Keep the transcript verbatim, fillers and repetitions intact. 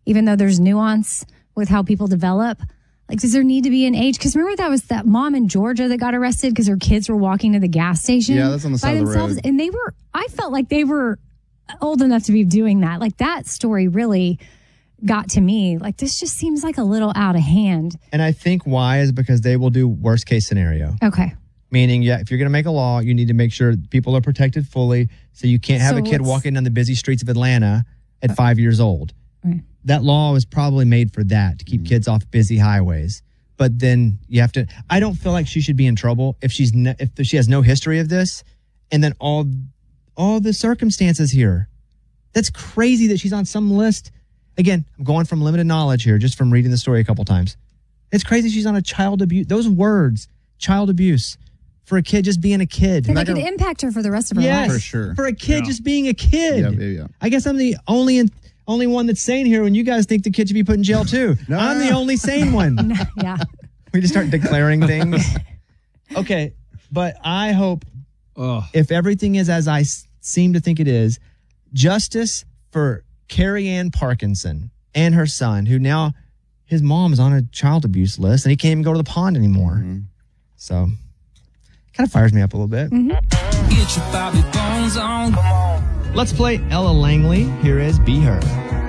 even though there's nuance with how people develop. Like, does there need to be an age? Because remember that was that mom in Georgia that got arrested because her kids were walking to the gas station yeah, that's on the by side of the themselves. road. And they were, I felt like they were old enough to be doing that. Like, that story really got to me. Like, this just seems like a little out of hand. And I think why is because they will do worst case scenario. Okay. Meaning, yeah, if you're going to make a law, you need to make sure people are protected fully. So you can't have So a kid what's- walking down the busy streets of Atlanta at uh, five years old. Right. That law was probably made for that, to keep mm-hmm. kids off busy highways. But then you have to, I don't feel like she should be in trouble if she's ne- if she has no history of this, and then all all the circumstances here. That's crazy that she's on some list. Again, I'm going from limited knowledge here, just from reading the story a couple times. It's crazy she's on a child abuse. Those words, child abuse, for a kid just being a kid. That could impact her for the rest of her yes, life. For sure. For a kid yeah. just being a kid. Yeah, yeah, yeah. I guess I'm the only in, only one that's sane here when you guys think the kid should be put in jail too. no, I'm no. the only sane one. Yeah. We just start declaring things. Okay, but I hope Ugh. if everything is as I s- seem to think it is, justice for Carrie Ann Parkinson and her son, who now his mom is on a child abuse list and he can't even go to the pond anymore. Mm-hmm. So, kind of fires me up a little bit. Mm-hmm. Get your Bobby Bones on. Let's play Ella Langley. Here is Be Her.